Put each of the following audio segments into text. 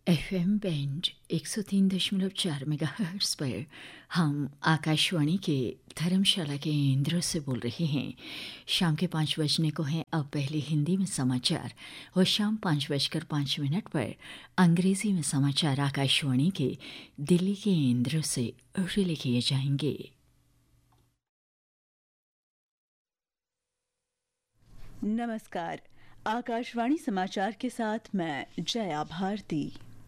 FM band 103.4 megahertz पर हम आकाशवाणी के धर्मशाला के केंद्र से बोल रहे हैं। शाम के 5 बजने को हैं। अब पहले हिंदी में समाचार और शाम 5:05 पर अंग्रेजी में समाचार आकाशवाणी के दिल्ली के केंद्र से रिले किए जाएंगे। नमस्कार, आकाशवाणी समाचार के साथ मैं जया भारती।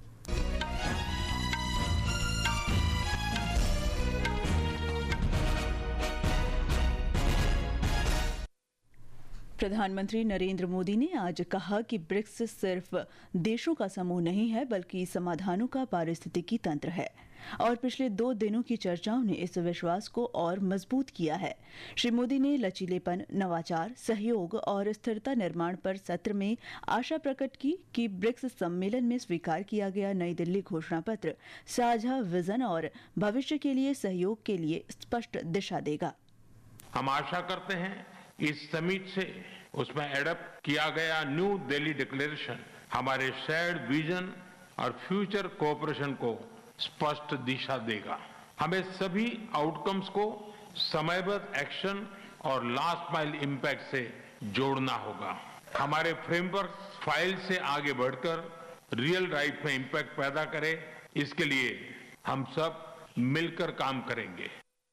प्रधानमंत्री नरेंद्र मोदी ने आज कहा कि ब्रिक्स सिर्फ देशों का समूह नहीं है बल्कि समाधानों का पारिस्थितिकी तंत्र है और पिछले 2 दिनों की चर्चाओं ने इस विश्वास को और मजबूत किया है। श्री मोदी ने लचीलेपन, नवाचार, सहयोग और स्थिरता निर्माण पर सत्र में आशा प्रकट की कि ब्रिक्स सम्मेलन में स्वीकार किया गया नई दिल्ली घोषणा पत्र साझा विजन और भविष्य के लिए सहयोग के लिए स्पष्ट दिशा देगा। हम आशा करते हैं इस समिट से उसमें एडप्ट किया गया न्यू दिल्ली डिक्लेरेशन हमारे शेयर्ड विजन और फ्यूचर कोऑपरेशन को स्पष्ट दिशा देगा। हमें सभी आउटकम्स को समयबद्ध एक्शन और लास्ट माइल इम्पैक्ट से जोड़ना होगा। हमारे फ्रेमवर्क फाइल से आगे बढ़कर रियल लाइफ में इम्पैक्ट पैदा करे, इसके लिए हम सब मिलकर काम करेंगे।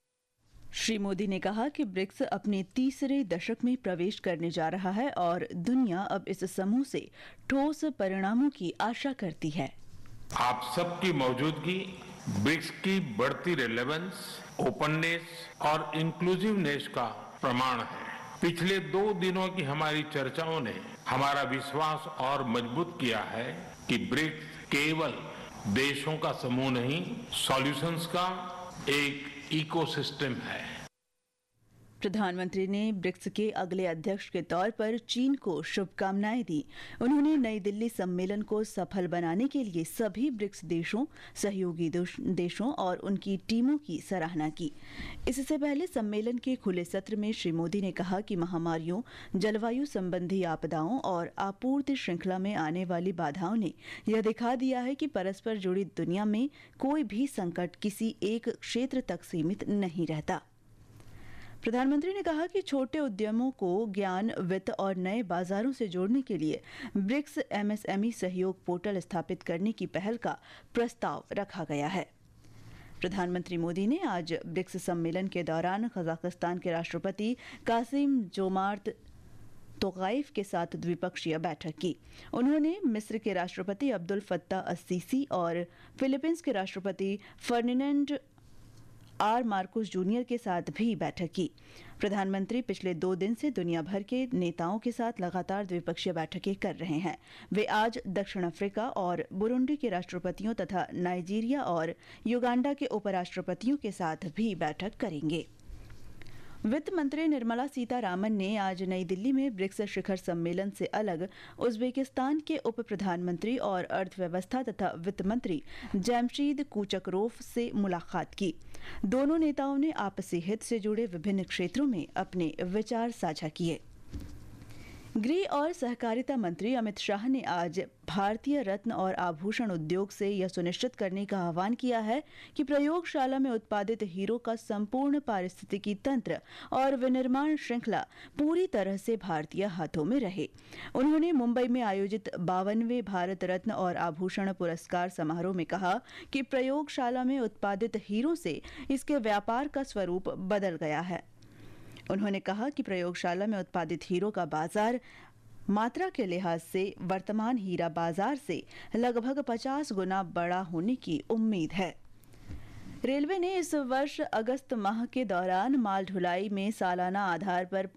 श्री मोदी ने कहा कि ब्रिक्स अपने तीसरे दशक में प्रवेश करने जा रहा है और दुनिया अब इस समूह से ठोस परिणामों की आशा करती है। आप सबकी मौजूदगी ब्रिक्स की बढ़ती रेलेवेंस, ओपननेस और इंक्लूसिवनेस का प्रमाण है। पिछले 2 दिनों की हमारी चर्चाओं ने हमारा विश्वास और मजबूत किया है कि ब्रिक्स केवल देशों का समूह नहीं, सॉल्यूशंस का एक इकोसिस्टम है। प्रधानमंत्री ने ब्रिक्स के अगले अध्यक्ष के तौर पर चीन को शुभकामनाएं दी। उन्होंने नई दिल्ली सम्मेलन को सफल बनाने के लिए सभी ब्रिक्स देशों, सहयोगी देशों और उनकी टीमों की सराहना की। इससे पहले सम्मेलन के खुले सत्र में श्री मोदी ने कहा कि महामारियों, जलवायु संबंधी आपदाओं और आपूर्ति श्रृंखला में आने वाली बाधाओं ने यह दिखा दिया है कि परस्पर जुड़ी दुनिया में कोई भी संकट किसी एक क्षेत्र तक सीमित नहीं रहता। प्रधानमंत्री ने कहा कि छोटे उद्यमों को ज्ञान, वित्त और नए बाजारों से जोड़ने के लिए ब्रिक्स एमएसएमई सहयोग पोर्टल स्थापित करने की पहल का प्रस्ताव रखा गया है। प्रधानमंत्री मोदी ने आज ब्रिक्स सम्मेलन के दौरान कजाकिस्तान के राष्ट्रपति कासिम जोमार्त तोकाइफ के साथ द्विपक्षीय बैठक की। उन्होंने मिस्र के राष्ट्रपति अब्दुल फत्ताह अस-सीसी और फिलीपींस के राष्ट्रपति फर्डिनेंड आर मार्कोस जूनियर के साथ भी बैठक की। प्रधानमंत्री पिछले 2 दिन से दुनिया भर के नेताओं के साथ लगातार द्विपक्षीय बैठकें कर रहे हैं। वे आज दक्षिण अफ्रीका और बुरुंडी के राष्ट्रपतियों तथा नाइजीरिया और युगांडा के उपराष्ट्रपतियों के साथ भी बैठक करेंगे। वित्त मंत्री निर्मला सीतारामन ने आज नई दिल्ली में ब्रिक्स शिखर सम्मेलन से अलग उज्बेकिस्तान के उप प्रधानमंत्री और अर्थव्यवस्था तथा वित्त मंत्री जमशीद कुचकरोफ से मुलाकात की। दोनों नेताओं ने आपसी हित से जुड़े विभिन्न क्षेत्रों में अपने विचार साझा किए। गृह और सहकारिता मंत्री अमित शाह ने आज भारतीय रत्न और आभूषण उद्योग से यह सुनिश्चित करने का आह्वान किया है कि प्रयोगशाला में उत्पादित हीरो का संपूर्ण पारिस्थितिकी तंत्र और विनिर्माण श्रृंखला पूरी तरह से भारतीय हाथों में रहे। उन्होंने मुंबई में आयोजित 52वें भारत रत्न और आभूषण पुरस्कार समारोह में कहा कि प्रयोगशाला में उत्पादित हीरो से इसके व्यापार का स्वरूप बदल गया है। उन्होंने कहा कि प्रयोगशाला में उत्पादित हीरो का बाजार मात्रा के लिहाज से वर्तमान हीरा बाजार से लगभग 50 गुना बड़ा होने की उम्मीद है। रेलवे ने इस वर्ष अगस्त माह के दौरान माल ढुलाई में सालाना आधार पर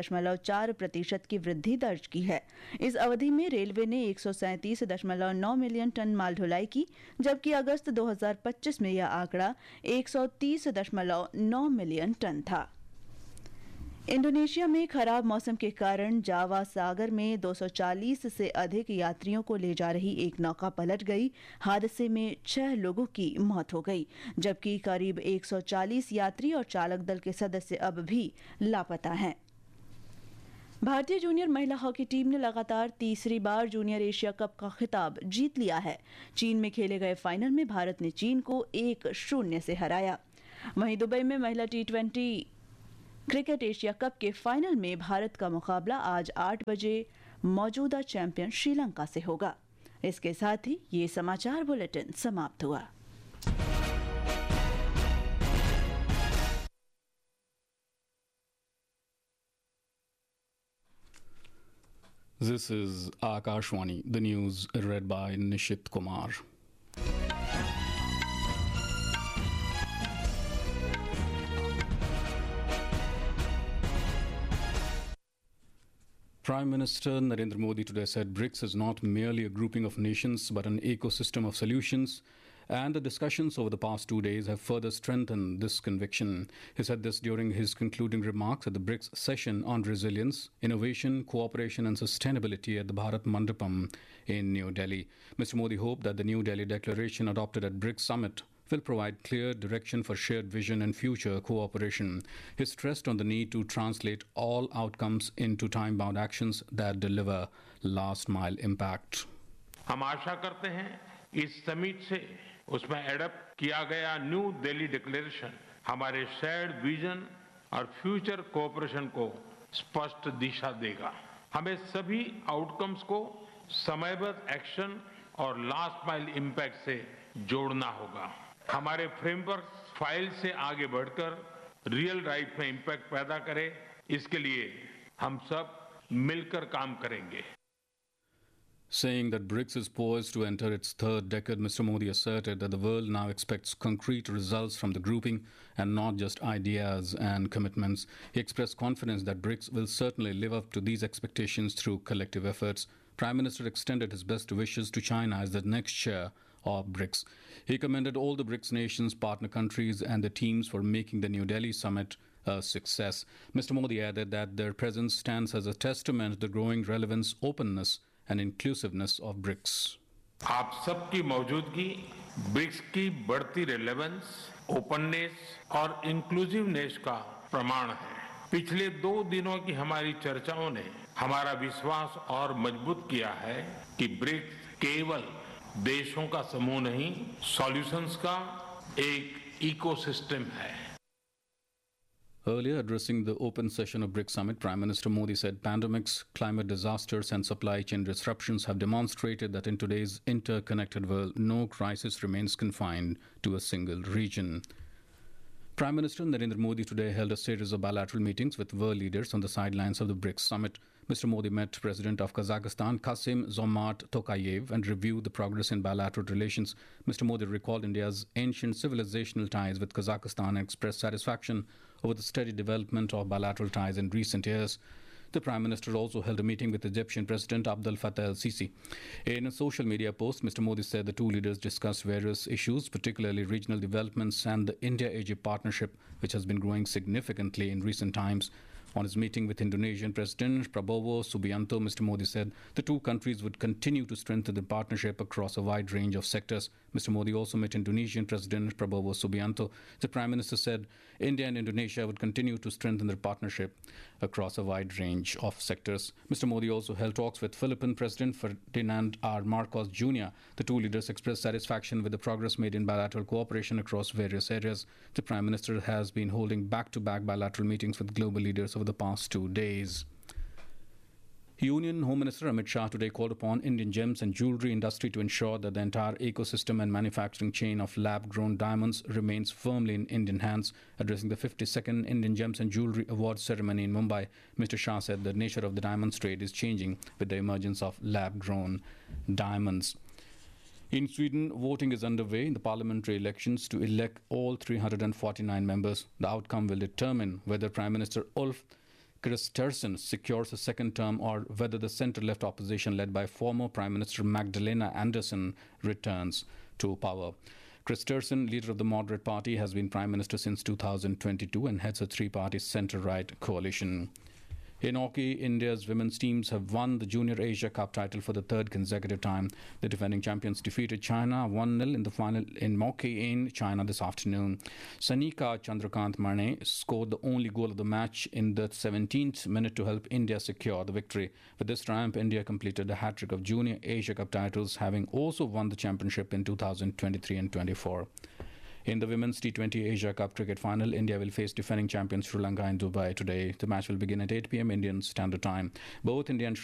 5.4% की वृद्धि दर्ज की है। इस अवधि में रेलवे ने 137.9 मिलियन टन माल ढुलाई की, जबकि अगस्त 2025 में यह आंकड़ा 130.9 मिलियन टन था। इंडोनेशिया में खराब मौसम के कारण जावा सागर में 240 से अधिक यात्रियों को ले जा रही एक नौका पलट गई। हादसे में 6 लोगों की मौत हो गई, जबकि करीब 140 यात्री और चालक दल के सदस्य अब भी लापता हैं। भारतीय जूनियर महिला हॉकी टीम ने लगातार तीसरी बार जूनियर एशिया कप का खिताब जीत लिया है। चीन में खेले गए फाइनल में भारत ने चीन को 1-0 से हराया। वहीं दुबई में महिला T20 क्रिकेट एशिया कप के फाइनल में भारत का मुकाबला आज 8 बजे मौजूदा चैंपियन श्रीलंका से होगा। इसके साथ ही ये समाचार बुलेटिन समाप्त हुआ। This is Akashwani, the news read by Nishit Kumar. Prime Minister Narendra Modi today said BRICS is not merely a grouping of nations but an ecosystem of solutions, and the discussions over the past 2 days have further strengthened this conviction. He said this during his concluding remarks at the BRICS session on resilience, innovation, cooperation and sustainability at the Bharat Mandapam in New Delhi. Mr. Modi hoped that the New Delhi declaration adopted at BRICS summit will provide clear direction for shared vision and future cooperation. He stressed on the need to translate all outcomes into time-bound actions that deliver last-mile impact. हम आशा करते हैं इस summit से उसमें adapt किया गया new Delhi declaration हमारे shared vision और फ्यूचर कोऑपरेशन को स्पष्ट दिशा देगा। हमें सभी आउटकम्स को समयबद्ध एक्शन और लास्ट माइल इम्पैक्ट से जोड़ना होगा। हमारे फ्रेमवर्क फाइल से आगे बढ़कर रियल लाइफ में इम्पैक्ट पैदा करे, इसके लिए हम सब मिलकर काम करेंगे। Saying that BRICS is poised to enter its third decade, Mr. Modi asserted that the world now expects concrete results from the grouping and not just ideas and commitments. He expressed confidence that BRICS will certainly live up to these expectations through collective efforts. Prime Minister extended his best wishes to China as the next chair of BRICS. He commended all the BRICS nations, partner countries and the teams for making the New Delhi summit a success. Mr. Modi added that their presence stands as a testament to the growing relevance, openness and inclusiveness of BRICS. आप सबकी मौजूदगी BRICS की बढ़ती relevance, openness और inclusiveness का प्रमाण है। पिछले 2 दिनों की हमारी चर्चाओं ने हमारा विश्वास और मजबूत किया है कि ब्रिक्स केवल देशों का समूह नहीं, सॉल्यूशंस का एक इकोसिस्टम है। Earlier, addressing the open session of BRICS Summit, Prime Minister Modi said pandemics, climate disasters and supply chain disruptions have demonstrated that in today's interconnected world, no crisis remains confined to a single region. Prime Minister Narendra Modi today held a series of bilateral meetings with world leaders on the sidelines of the BRICS Summit. Mr. Modi met President of Kazakhstan, Kassym-Jomart Tokayev, and reviewed the progress in bilateral relations. Mr. Modi recalled India's ancient civilizational ties with Kazakhstan and expressed satisfaction over the steady development of bilateral ties in recent years. The Prime Minister also held a meeting with Egyptian President Abdel Fattah el-Sisi. In a social media post, Mr. Modi said the two leaders discussed various issues, particularly regional developments and the India-Egypt partnership, which has been growing significantly in recent times. On his meeting with Indonesian President Prabowo Subianto, Mr. Modi said the two countries would continue to strengthen the partnership across a wide range of sectors. Mr. Modi also met Indonesian President Prabowo Subianto. The Prime Minister said India and Indonesia would continue to strengthen their partnership across a wide range of sectors. Mr. Modi also held talks with Philippine President Ferdinand R. Marcos Jr. The two leaders expressed satisfaction with the progress made in bilateral cooperation across various areas. The Prime Minister has been holding back-to-back bilateral meetings with global leaders over the past 2 days. Union Home Minister Amit Shah today called upon Indian gems and jewellery industry to ensure that the entire ecosystem and manufacturing chain of lab-grown diamonds remains firmly in Indian hands. Addressing the 52nd Indian Gems and Jewellery Awards ceremony in Mumbai, Mr. Shah said the nature of the diamonds trade is changing with the emergence of lab-grown diamonds. In Sweden, voting is underway in the parliamentary elections to elect all 349 members. The outcome will determine whether Prime Minister Ulf Kristersson secures a second term or whether the centre-left opposition led by former Prime Minister Magdalena Andersson returns to power. Kristersson, leader of the Moderate Party, has been Prime Minister since 2022 and heads a three-party centre-right coalition. In hockey, India's women's teams have won the Junior Asia Cup title for the third consecutive time. The defending champions defeated China 1-0 in the final in hockey in China this afternoon. Sanika Chandrakant Marne scored the only goal of the match in the 17th minute to help India secure the victory. With this triumph, India completed a hat-trick of Junior Asia Cup titles, having also won the championship in 2023 and 24. In the Women's T20 Asia Cup cricket final, India will face defending champions Sri Lanka in Dubai today. The match will begin at 8 p.m. Indian Standard Time. Both India and